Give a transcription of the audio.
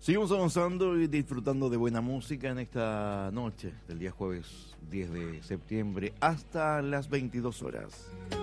Seguimos avanzando y disfrutando de buena música en esta noche del día jueves 10 de septiembre hasta las 22 horas.